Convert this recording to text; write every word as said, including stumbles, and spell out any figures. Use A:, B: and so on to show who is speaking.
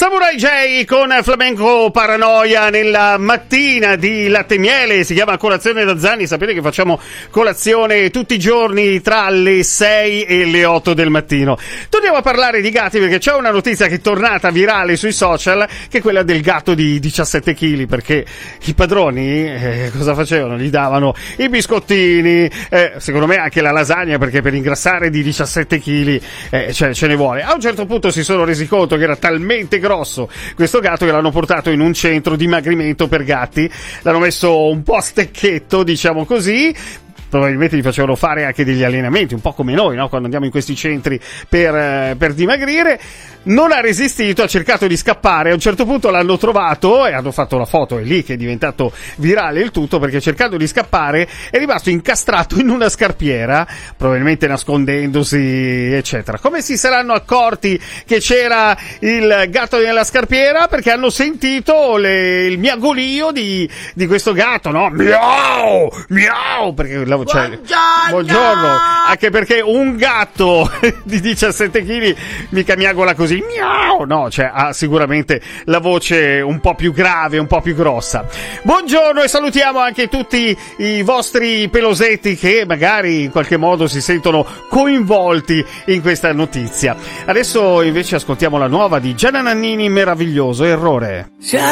A: Samurai J con Flamenco Paranoia nella mattina di Latte e Miele, si chiama Colazione da Zanni. Sapete che facciamo colazione tutti i giorni tra le sei e le otto del mattino. Torniamo a parlare di gatti perché c'è una notizia che è tornata virale sui social, che è quella del gatto di diciassette chili, perché i padroni eh, cosa facevano? Gli davano i biscottini, eh, secondo me anche la lasagna, perché per ingrassare di diciassette chili eh, cioè, ce ne vuole. A un certo punto si sono resi conto che era talmente grosso questo gatto che l'hanno portato in un centro dimagrimento per gatti, l'hanno messo un po' a stecchetto, diciamo così. Probabilmente gli facevano fare anche degli allenamenti, un po' come noi, no? Quando andiamo in questi centri per, eh, per dimagrire. Non ha resistito, ha cercato di scappare, a un certo punto l'hanno trovato e hanno fatto la foto, è lì che è diventato virale il tutto, perché cercando di scappare è rimasto incastrato in una scarpiera, probabilmente nascondendosi, eccetera. Come si saranno accorti che c'era il gatto nella scarpiera? Perché hanno sentito le, il miagolio di, di questo gatto, no? Miau! Miau! Perché, cioè, buongiorno! Buongiorno! Anche perché un gatto di diciassette chili mica miagola così. Miau! No, cioè ha sicuramente la voce un po' più grave, un po' più grossa. Buongiorno e salutiamo anche tutti i vostri pelosetti che magari in qualche modo si sentono coinvolti in questa notizia. Adesso invece ascoltiamo la nuova di Gianna Nannini, Meraviglioso Errore.